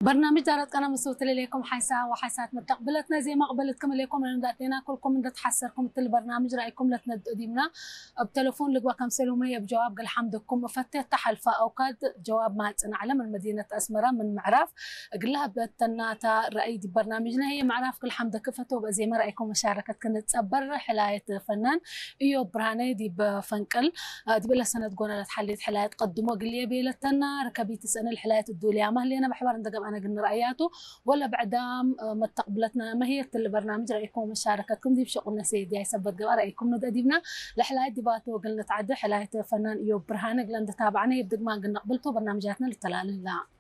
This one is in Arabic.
برنامج دارت أنا مسوت لكم حيسا وحيسات متقبلتنا زي ما قبلتكم لكم لأن داتينا كلكم من تحسركم مثل برنامج رأيكم لتند قديمنا بتلفون لقوا كم سلومية بجواب قال حمدكم مفتح تحلفة أوقات جواب ما على من مدينة أسمرة من معرف قل لها بتناتا رأي دي برنامجنا هي معرف كل حمد كفتوا زي ما رأيكم مشاركة كانت تصبر حلاية فنان إيو برهاني دي بفنقل دي بلا سنة قونا لتحليت حلاية قدموا قل لي بيلتنا ركبي تسأل الحلاية الدولية ما اللي أنا بحوار عندك أنا قلنا رأياته ولا بعدام ما تقبلتنا ما هي البرنامج رأيكم ومشاركتكم دي بشغلنا سيدي هاي سبت قوار رأيكم نداديبنا لحلاية ديباتو قلنا تعدي حلاية فنان إيو برهاني قلنا تابعنا يبدأ ما قلنا قبلتوا برنامجاتنا للتلال الله